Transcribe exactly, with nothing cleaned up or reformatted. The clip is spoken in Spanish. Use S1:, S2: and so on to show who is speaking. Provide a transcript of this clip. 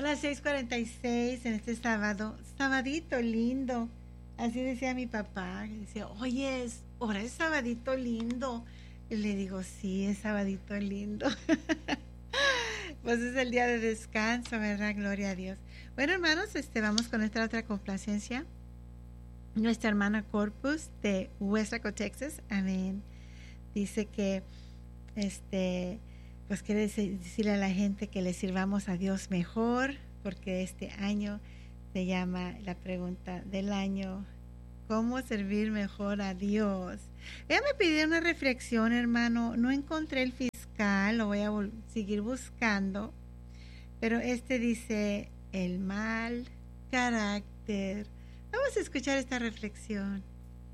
S1: Son las seis cuarenta y seis en este sábado, sabadito lindo. Así decía mi papá, decía, oye, es, ahora es sabadito lindo. Y le digo, sí, es sabadito lindo. Pues es el día de descanso, ¿verdad? Gloria a Dios. Bueno, hermanos, este, vamos con esta otra complacencia. Nuestra hermana Corpus de Weslaco, Texas, amén. Dice que, este, pues quiere decirle a la gente que le sirvamos a Dios mejor, porque este año se llama la pregunta del año, ¿cómo servir mejor a Dios? Ella me pidió una reflexión, hermano, no encontré el fiscal, lo voy a seguir buscando, pero este dice, el mal carácter. Vamos a escuchar esta reflexión.